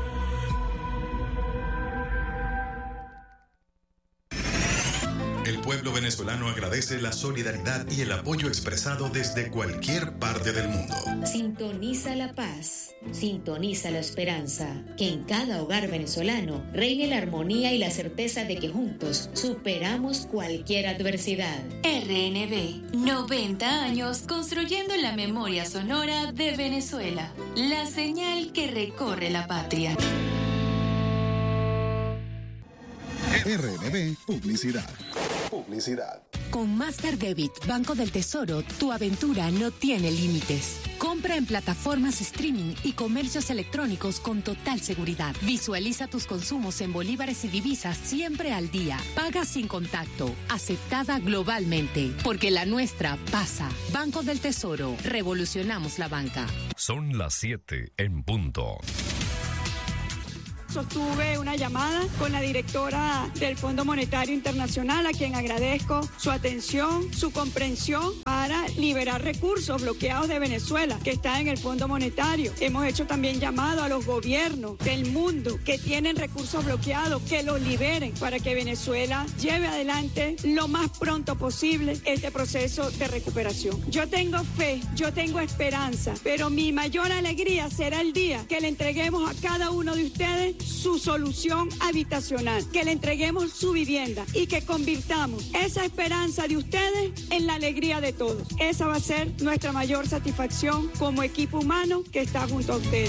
El pueblo pueblo venezolano agradece la solidaridad y el apoyo expresado desde cualquier parte del mundo. Sintoniza la paz, sintoniza la esperanza, que en cada hogar venezolano reine la armonía y la certeza de que juntos superamos cualquier adversidad. R N B, noventa años construyendo la memoria sonora de Venezuela, la señal que recorre la patria. R N B Publicidad. Publicidad. Con Master Debit Banco del Tesoro, tu aventura no tiene límites. Compra en plataformas streaming y comercios electrónicos con total seguridad. Visualiza tus consumos en bolívares y divisas siempre al día. Paga sin contacto. Aceptada globalmente. Porque la nuestra pasa. Banco del Tesoro. Revolucionamos la banca. Son las siete en punto. Sostuve una llamada con la directora del Fondo Monetario Internacional, a quien agradezco su atención, su comprensión para liberar recursos bloqueados de Venezuela que están en el Fondo Monetario. Hemos hecho también llamado a los gobiernos del mundo que tienen recursos bloqueados, que los liberen para que Venezuela lleve adelante lo más pronto posible este proceso de recuperación. Yo tengo fe, yo tengo esperanza, pero mi mayor alegría será el día que le entreguemos a cada uno de ustedes su solución habitacional, que le entreguemos su vivienda y que convirtamos esa esperanza de ustedes en la alegría de todos. Esa va a ser nuestra mayor satisfacción como equipo humano que está junto a ustedes.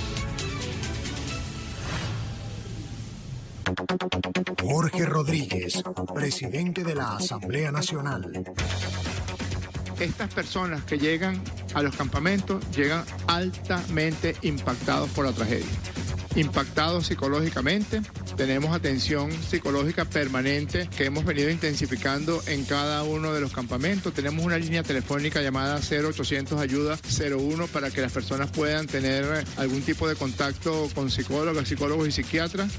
Jorge Rodríguez, presidente de la Asamblea Nacional. Estas personas que llegan a los campamentos llegan altamente impactados por la tragedia. Impactados psicológicamente, tenemos atención psicológica permanente que hemos venido intensificando en cada uno de los campamentos. Tenemos una línea telefónica llamada cero ochocientos ayuda cero uno para que las personas puedan tener algún tipo de contacto con psicólogos, psicólogos y psiquiatras.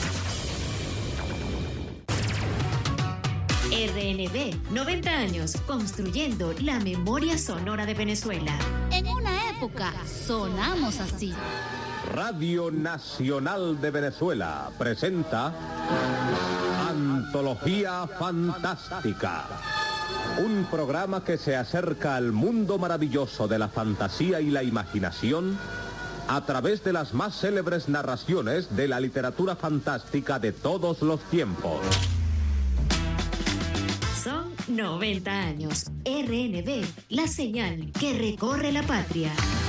R N B, noventa años construyendo la memoria sonora de Venezuela. En una época sonamos así. Radio Nacional de Venezuela presenta Antología Fantástica, un programa que se acerca al mundo maravilloso de la fantasía y la imaginación a través de las más célebres narraciones de la literatura fantástica de todos los tiempos. Son noventa años. R N B, la señal que recorre la patria.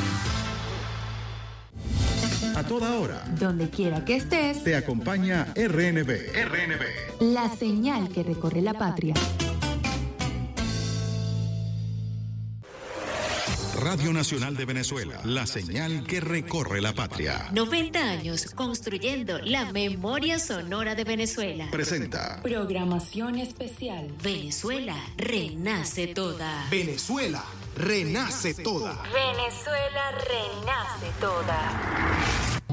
A toda hora, donde quiera que estés, te acompaña R N B. R N B. La señal que recorre la patria. Radio Nacional de Venezuela, la señal que recorre la patria. noventa años construyendo la memoria sonora de Venezuela. Presenta programación especial. Venezuela renace toda. Venezuela renace toda. Venezuela renace toda.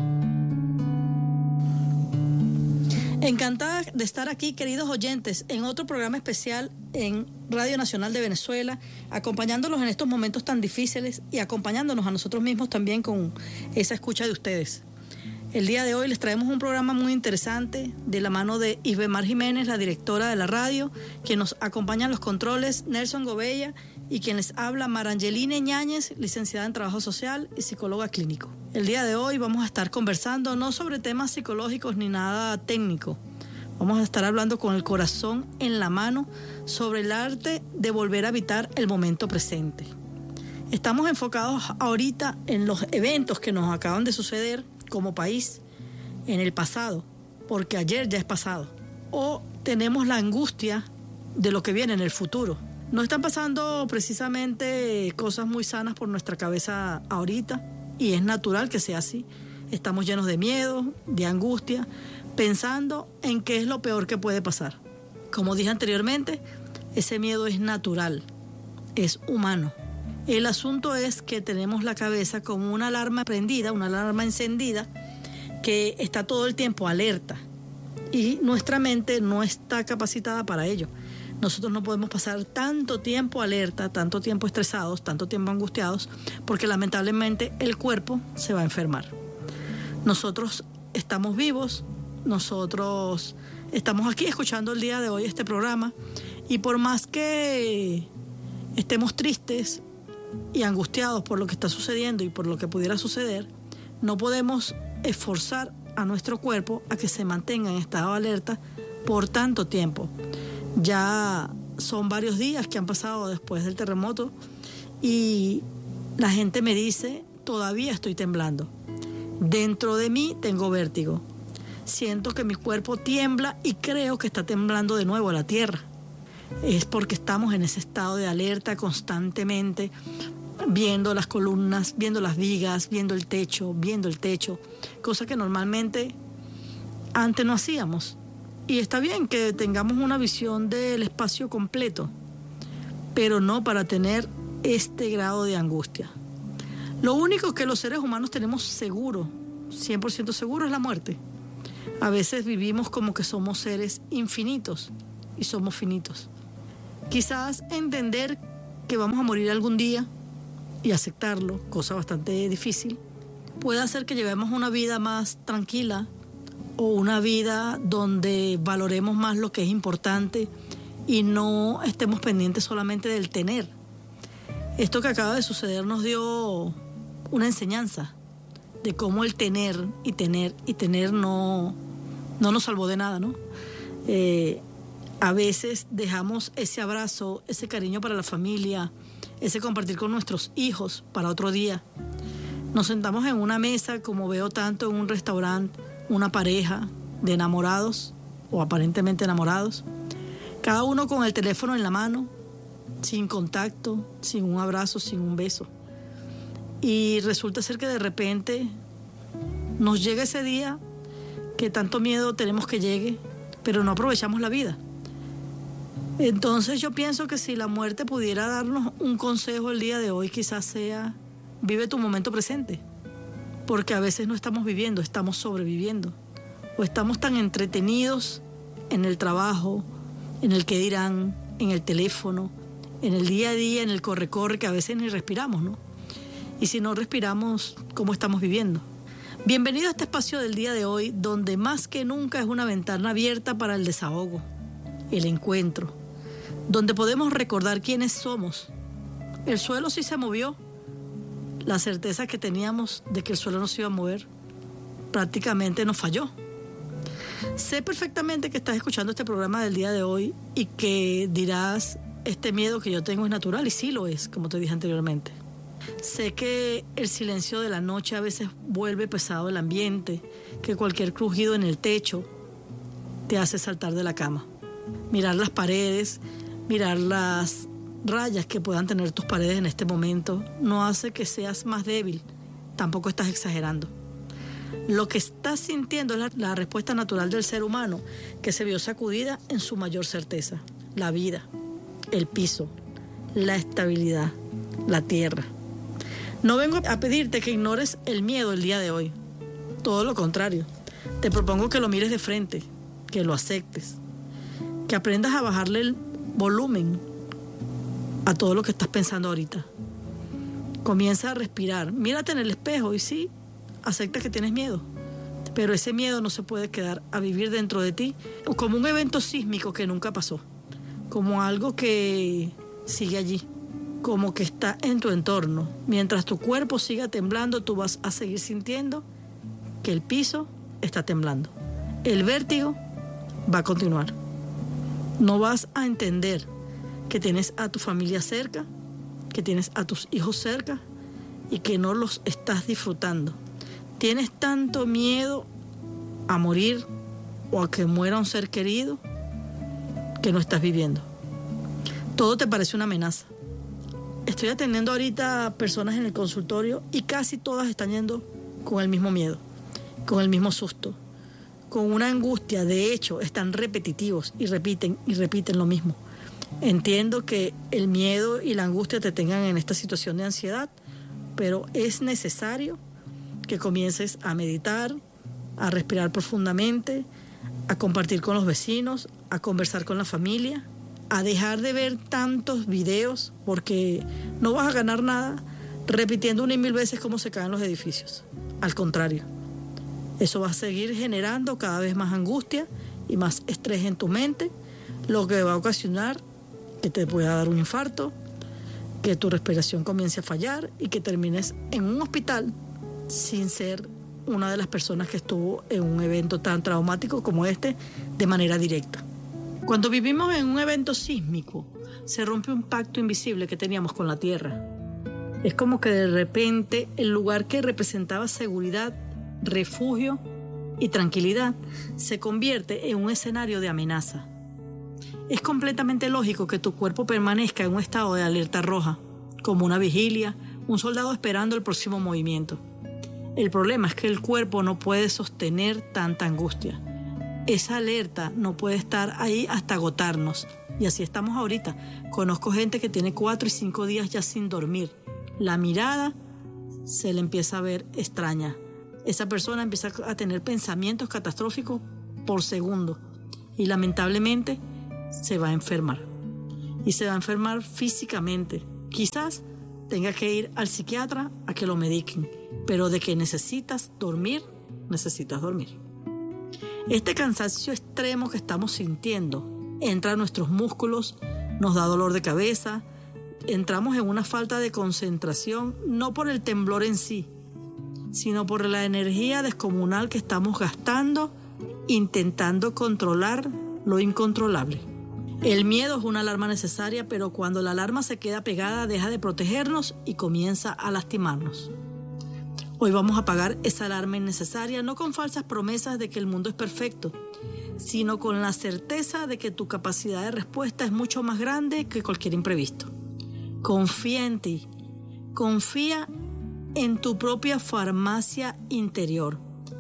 Encantada de estar aquí, queridos oyentes, en otro programa especial en Radio Nacional de Venezuela, acompañándolos en estos momentos tan difíciles y acompañándonos a nosotros mismos también con esa escucha de ustedes. El día de hoy les traemos un programa muy interesante de la mano de Isbemar Jiménez, la directora de la radio, quien nos acompaña en los controles, Nelson Gobella, y quien les habla, Marangeline Ñáñez, licenciada en Trabajo Social y psicóloga clínico. El día de hoy vamos a estar conversando no sobre temas psicológicos ni nada técnico. Vamos a estar hablando con el corazón en la mano sobre el arte de volver a habitar el momento presente. Estamos enfocados ahorita en los eventos que nos acaban de suceder como país en el pasado, porque ayer ya es pasado. O tenemos la angustia de lo que viene en el futuro. No están pasando precisamente cosas muy sanas por nuestra cabeza ahorita, y es natural que sea así. Estamos llenos de miedo, de angustia, pensando en qué es lo peor que puede pasar. Como dije anteriormente, ese miedo es natural, es humano. El asunto es que tenemos la cabeza como una alarma prendida, una alarma encendida, que está todo el tiempo alerta, y nuestra mente no está capacitada para ello. Nosotros no podemos pasar tanto tiempo alerta, tanto tiempo estresados, tanto tiempo angustiados, porque lamentablemente el cuerpo se va a enfermar. Nosotros estamos vivos, nosotros estamos aquí escuchando el día de hoy este programa, Y por más que estemos tristes y angustiados por lo que está sucediendo y por lo que pudiera suceder, no podemos esforzar a nuestro cuerpo a que se mantenga en estado de alerta por tanto tiempo. Ya son varios días que han pasado después del terremoto y la gente me dice, todavía estoy temblando. Dentro de mí tengo vértigo. Siento que mi cuerpo tiembla y creo que está temblando de nuevo la tierra. Es porque estamos en ese estado de alerta constantemente, viendo las columnas, viendo las vigas, viendo el techo, viendo el techo, cosa que normalmente antes no hacíamos. Y está bien que tengamos una visión del espacio completo, pero no para tener este grado de angustia. Lo único que los seres humanos tenemos seguro, cien por ciento seguro, es la muerte. A veces vivimos como que somos seres infinitos y somos finitos. Quizás entender que vamos a morir algún día y aceptarlo, cosa bastante difícil, puede hacer que llevemos una vida más tranquila o una vida donde valoremos más lo que es importante y no estemos pendientes solamente del tener. Esto que acaba de suceder nos dio una enseñanza de cómo el tener y tener y tener no, no nos salvó de nada, ¿no? Eh, a veces dejamos ese abrazo, ese cariño para la familia, ese compartir con nuestros hijos para otro día. Nos sentamos en una mesa, como veo tanto en un restaurante, una pareja de enamorados o aparentemente enamorados, cada uno con el teléfono en la mano, sin contacto, sin un abrazo, sin un beso. Y resulta ser que de repente nos llega ese día que tanto miedo tenemos que llegue, pero no aprovechamos la vida. Entonces yo pienso que si la muerte pudiera darnos un consejo el día de hoy, quizás sea: vive tu momento presente, porque a veces no estamos viviendo, estamos sobreviviendo, o estamos tan entretenidos en el trabajo, en el qué dirán, en el teléfono, en el día a día, en el corre-corre, que a veces ni respiramos, ¿no? Y si no respiramos, ¿cómo estamos viviendo? Bienvenido a este espacio del día de hoy, donde más que nunca es una ventana abierta para el desahogo, el encuentro, donde podemos recordar quiénes somos. El suelo sí se movió. La certeza que teníamos de que el suelo no se iba a mover prácticamente nos falló. Sé perfectamente que estás escuchando este programa del día de hoy y que dirás, este miedo que yo tengo es natural, y sí lo es, como te dije anteriormente. Sé que el silencio de la noche a veces vuelve pesado el ambiente, que cualquier crujido en el techo te hace saltar de la cama. Mirar las paredes, mirar las rayas que puedan tener tus paredes en este momento no hace que seas más débil, tampoco estás exagerando. Lo que estás sintiendo es la, la respuesta natural del ser humano, que se vio sacudida en su mayor certeza: la vida, el piso, la estabilidad, la tierra. No vengo a pedirte que ignores el miedo el día de hoy, todo lo contrario. Te propongo que lo mires de frente, que lo aceptes, que aprendas a bajarle el volumen a todo lo que estás pensando ahorita. Comienza a respirar, mírate en el espejo y sí, acepta que tienes miedo, pero ese miedo no se puede quedar a vivir dentro de ti como un evento sísmico que nunca pasó, como algo que sigue allí, como que está en tu entorno. Mientras tu cuerpo siga temblando, tú vas a seguir sintiendo que el piso está temblando. El vértigo va a continuar. No vas a entender que tienes a tu familia cerca, que tienes a tus hijos cerca y que no los estás disfrutando. Tienes tanto miedo a morir o a que muera un ser querido que no estás viviendo. Todo te parece una amenaza. Estoy atendiendo ahorita personas en el consultorio y casi todas están yendo con el mismo miedo, con el mismo susto, con una angustia. De hecho, están repetitivos y repiten y repiten lo mismo. Entiendo que el miedo y la angustia te tengan en esta situación de ansiedad, pero es necesario que comiences a meditar, a respirar profundamente, a compartir con los vecinos, a conversar con la familia, a dejar de ver tantos videos, porque no vas a ganar nada repitiendo una y mil veces cómo se caen los edificios. Al contrario, eso va a seguir generando cada vez más angustia y más estrés en tu mente, lo que va a ocasionar que te pueda dar un infarto, que tu respiración comience a fallar y que termines en un hospital sin ser una de las personas que estuvo en un evento tan traumático como este de manera directa. Cuando vivimos en un evento sísmico, se rompe un pacto invisible que teníamos con la tierra. Es como que de repente el lugar que representaba seguridad, refugio y tranquilidad se convierte en un escenario de amenaza. Es completamente lógico que tu cuerpo permanezca en un estado de alerta roja, como una vigilia, un soldado esperando el próximo movimiento. El problema es que el cuerpo no puede sostener tanta angustia. Esa alerta no puede estar ahí hasta agotarnos. Y así estamos ahorita. Conozco gente que tiene cuatro y cinco días ya sin dormir. La mirada se le empieza a ver extraña. Esa persona empieza a tener pensamientos catastróficos por segundo. Y lamentablemente se va a enfermar. Y se va a enfermar físicamente. Quizás tenga que ir al psiquiatra a que lo mediquen. Pero de que necesitas dormir, necesitas dormir. Este cansancio extremo que estamos sintiendo entra a nuestros músculos, nos da dolor de cabeza, entramos en una falta de concentración, no por el temblor en sí, sino por la energía descomunal que estamos gastando intentando controlar lo incontrolable. El miedo es una alarma necesaria, pero cuando la alarma se queda pegada deja de protegernos y comienza a lastimarnos. Hoy vamos a apagar esa alarma innecesaria, no con falsas promesas de que el mundo es perfecto, sino con la certeza de que tu capacidad de respuesta es mucho más grande que cualquier imprevisto. Confía en ti, confía en tu propia farmacia interior.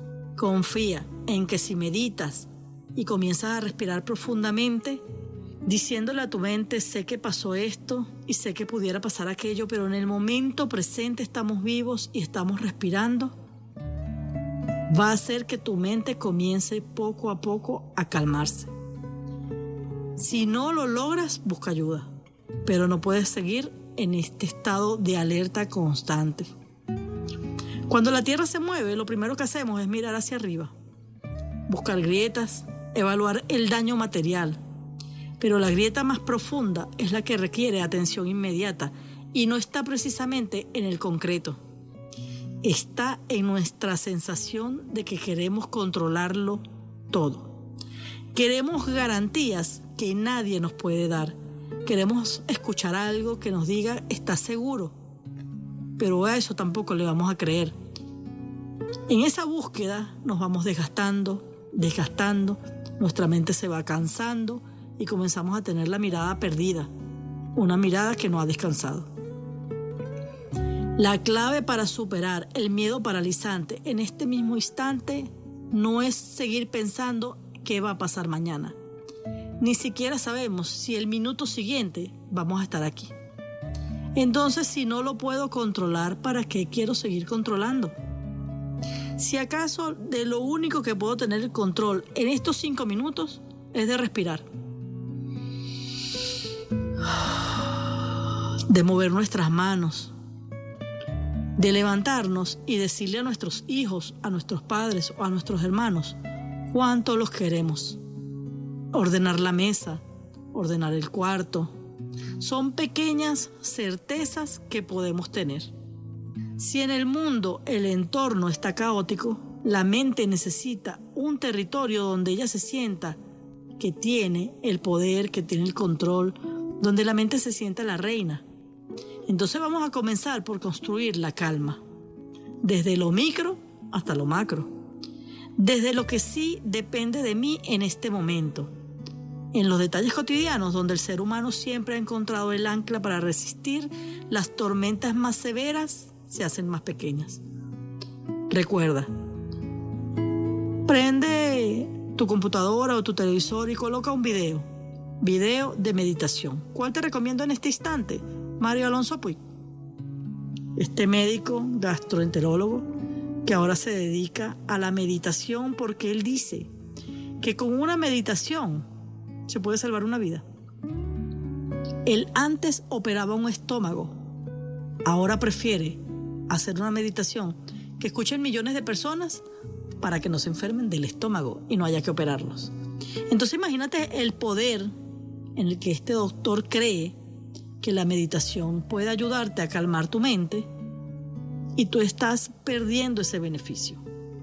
Confía en que si meditas y comienzas a respirar profundamente, diciéndole a tu mente, sé que pasó esto y sé que pudiera pasar aquello, pero en el momento presente estamos vivos y estamos respirando, va a hacer que tu mente comience poco a poco a calmarse. Si no lo logras, busca ayuda, pero no puedes seguir en este estado de alerta constante. Cuando la Tierra se mueve, lo primero que hacemos es mirar hacia arriba, buscar grietas, evaluar el daño material. Pero la grieta más profunda es la que requiere atención inmediata y no está precisamente en el concreto. Está en nuestra sensación de que queremos controlarlo todo. Queremos garantías que nadie nos puede dar. Queremos escuchar algo que nos diga, ¿estás seguro? Pero a eso tampoco le vamos a creer. En esa búsqueda nos vamos desgastando, desgastando, nuestra mente se va cansando, y comenzamos a tener la mirada perdida, una mirada que no ha descansado. La clave para superar el miedo paralizante en este mismo instante no es seguir pensando qué va a pasar mañana. Ni siquiera sabemos si el minuto siguiente vamos a estar aquí. Entonces, si no lo puedo controlar, ¿para qué quiero seguir controlando? Si acaso de lo único que puedo tener el control en estos cinco minutos es de respirar, de mover nuestras manos, de levantarnos y decirle a nuestros hijos, a nuestros padres o a nuestros hermanos cuánto los queremos. Ordenar la mesa, ordenar el cuarto, son pequeñas certezas que podemos tener. Si en el mundo el entorno está caótico, la mente necesita un territorio donde ella se sienta que tiene el poder, que tiene el control, donde la mente se sienta la reina. Entonces vamos a comenzar por construir la calma, desde lo micro hasta lo macro, desde lo que sí depende de mí en este momento, en los detalles cotidianos donde el ser humano siempre ha encontrado el ancla para resistir, las tormentas más severas se hacen más pequeñas. Recuerda, prende tu computadora o tu televisor y coloca un video, video de meditación. ¿Cuál te recomiendo en este instante? Mario Alonso Puig, este médico gastroenterólogo que ahora se dedica a la meditación porque él dice que con una meditación se puede salvar una vida. Él antes operaba un estómago, ahora prefiere hacer una meditación que escuchen millones de personas para que no se enfermen del estómago y no haya que operarlos. Entonces imagínate el poder, en el que este doctor cree que la meditación puede ayudarte a calmar tu mente y tú estás perdiendo ese beneficio.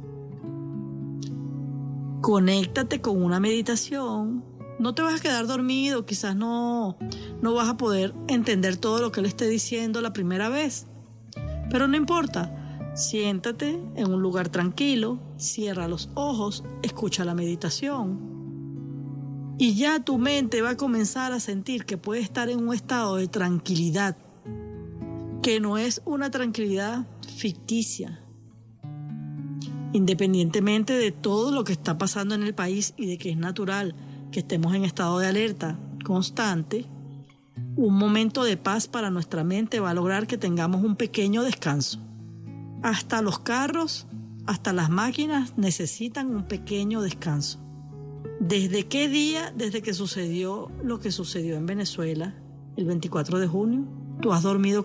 Conéctate con una meditación. No te vas a quedar dormido, quizás no, no vas a poder entender todo lo que él esté diciendo la primera vez, pero no importa. Siéntate en un lugar tranquilo, cierra los ojos, escucha la meditación y ya tu mente va a comenzar a sentir que puede estar en un estado de tranquilidad, que no es una tranquilidad ficticia. Independientemente de todo lo que está pasando en el país y de que es natural que estemos en estado de alerta constante, un momento de paz para nuestra mente va a lograr que tengamos un pequeño descanso. Hasta los carros, hasta las máquinas necesitan un pequeño descanso. ¿Desde qué día, desde que sucedió lo que sucedió en Venezuela, el veinticuatro de junio, tú has dormido